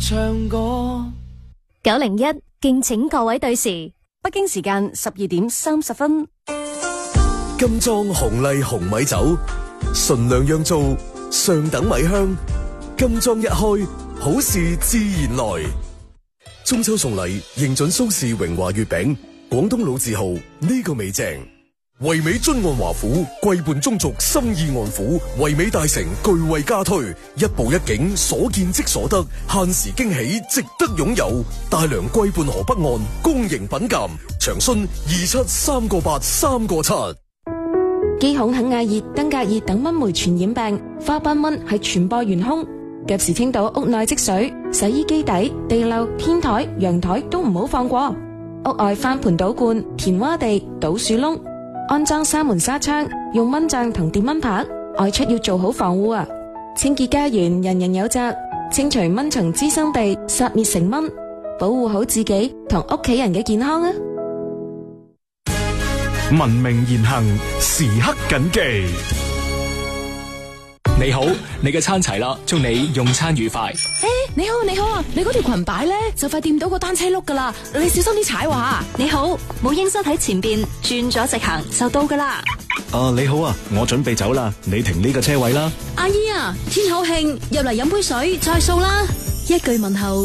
唱歌。 901敬請各位對時， 北京時間12:30。 金裝紅麗紅米酒，純糧釀造，上等米香。金裝一開，好事自然來。中秋送禮，認準蘇氏榮華月餅，廣東老字號，呢個味正。唯美津岸華府，貴伴宗族，心意安撫。唯美大城，巨惠加推，一步一景，所見即所得，限時驚喜，值得擁有。大良貴伴河北岸，公營品鑒，長訊273837。 肌孔肯亞熱、登革熱等蚊媒傳染病，花斑蚊係傳播元兇。及時清倒屋內積水，洗衣機底、地漏、天台、陽台都唔好放過。屋外翻盆倒罐、填窪地、倒樹窿，安裝紗門紗窗，用蚊帳同電蚊拍。外出要做好防護啊！清潔家園，人人有責。清除蚊蟲滋生地，殺滅成蚊，保護好自己同屋企人嘅健康啊！ 文明言行，時刻謹記。 你好，你嘅餐齊啦，祝你用餐愉快。 你好啊，你嗰條裙擺咧就快掂到個單車轆噶啦，你小心啲踩喎吓。 你好，母嬰室喺前邊，轉咗直行就到噶啦。 你好啊，我準備走啦，你停呢個車位啦。 阿姨啊，天口慶，入嚟飲杯水再掃啦。一句問候。